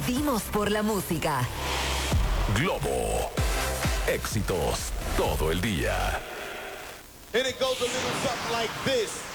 Vivimos por la música. Globo. Éxitos todo el día. And it goes a little something like this.